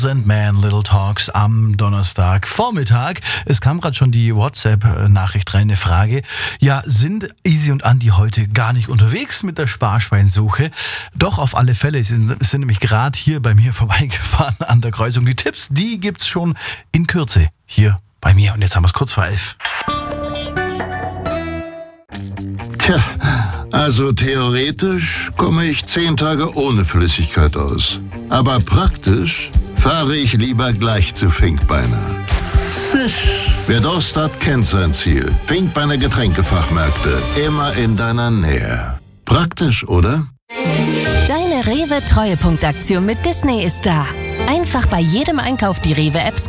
Man Little Talks am Donnerstagvormittag. Es kam gerade schon die WhatsApp-Nachricht rein, eine Frage. Ja, sind Easy und Andi heute gar nicht unterwegs mit der Sparschweinsuche? Doch, auf alle Fälle. Sie sind nämlich gerade hier bei mir vorbeigefahren an der Kreuzung. Die Tipps, die gibt's schon in Kürze hier bei mir. Und jetzt haben wir es kurz vor 11. Tja, also theoretisch komme ich 10 Tage ohne Flüssigkeit aus. Aber praktisch fahre ich lieber gleich zu Finkbeiner. Zisch! Wer Durst hat, kennt sein Ziel. Finkbeiner Getränkefachmärkte. Immer in deiner Nähe. Praktisch, oder? Deine Rewe-Treuepunktaktion mit Disney ist da. Einfach bei jedem Einkauf die Rewe-App